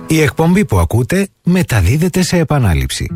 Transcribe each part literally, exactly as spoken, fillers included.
Η εκπομπή που ακούτε μεταδίδεται σε επανάληψη.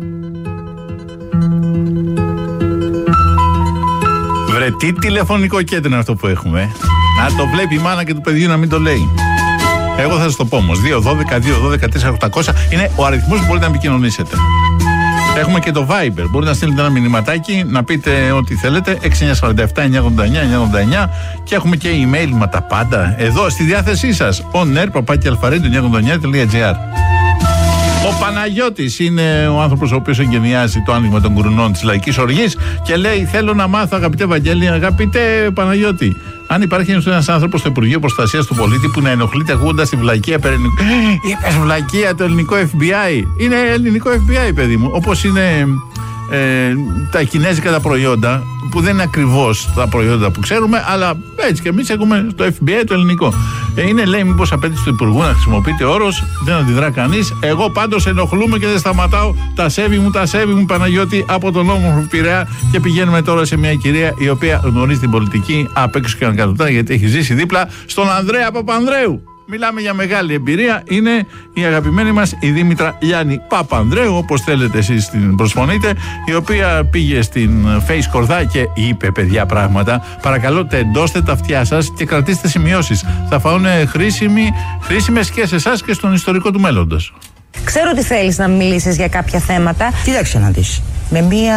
Βρε, τι τηλεφωνικό κέντρο είναι αυτό που έχουμε. Να το βλέπει η μάνα και του παιδιού να μην το λέει. Εγώ θα σας το πω όμως. δύο δώδεκα δύο δώδεκα τέσσερα οκτακόσια είναι ο αριθμός που μπορείτε να επικοινωνήσετε. Έχουμε και το Viber. Μπορείτε να στείλετε ένα μηνυματάκι, να πείτε ό,τι θέλετε. έξι εννιά τέσσερα επτά εννιά ογδόντα εννιά εννιά ογδόντα εννιά. Και έχουμε και email με τα πάντα εδώ στη διάθεσή σας. onair παπάκι αλφαρέντιο εννιά ογδόντα εννιά τελεία τζι άρ. Ο Παναγιώτης είναι ο άνθρωπος ο οποίος εγκαινιάζει το άνοιγμα των κουρνών της λαϊκής οργής και λέει: θέλω να μάθω, αγαπητέ Βαγγέλη, αγαπητέ Παναγιώτη, αν υπάρχει ένας άνθρωπος στο Υπουργείο Προστασίας του Πολίτη που να ενοχλείται ακούγοντας τη βλακεία περί ελληνικού. Είπες βλακεία, το ελληνικό εφ μπι άι. Είναι ελληνικό εφ μπι άι, παιδί μου. Όπως είναι ε, τα κινέζικα τα προϊόντα, που δεν είναι ακριβώς τα προϊόντα που ξέρουμε, αλλά έτσι και εμείς έχουμε το εφ μπι άι το ελληνικό. Ε, είναι, λέει, μήπως απέτηση του Υπουργού να χρησιμοποιείται όρος, δεν αντιδρά κανείς. Εγώ πάντως ενοχλούμε και δεν σταματάω. Τα σέβη μου, τα σέβη μου, Παναγιώτη, από τον όμορφο Πειραιά. Και πηγαίνουμε τώρα σε μια κυρία η οποία γνωρίζει την πολιτική απ' έξω και ανακατοτά, γιατί έχει ζήσει δίπλα στον Ανδρέα Παπανδρέου. Μιλάμε για μεγάλη εμπειρία. Είναι η αγαπημένη μας η Δήμητρα Γιάννη Παπανδρέου, όπως θέλετε εσείς την προσφωνείτε, η οποία πήγε στην Face Κορδά και είπε, παιδιά, πράγματα. Παρακαλώ, τεντώστε τα αυτιά σας και κρατήστε σημειώσεις. Θα φάουν χρήσιμες και σε εσάς και στον ιστορικό του μέλλοντος. Ξέρω ότι θέλεις να μιλήσεις για κάποια θέματα. Κοίταξε να δεις. Με μία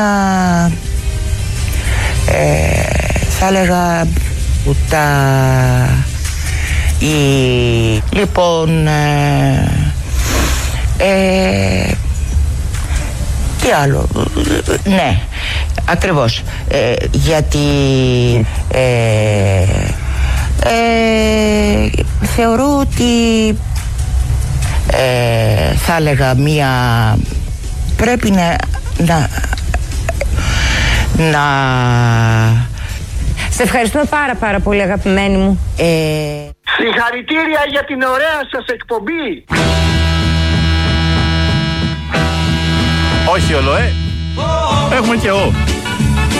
ε, θα έλεγα ουτά η... Λοιπόν ε, ε, τι άλλο, ναι, ακριβώς, ε, γιατί ε, ε, θεωρώ ότι ε, θα έλεγα μία πρέπει να να, να Σε ευχαριστούμε πάρα πάρα πολύ, αγαπημένη μου. ε, Συγχαρητήρια για την ωραία σας εκπομπή. Όχι ολοέ, έχουμε και ο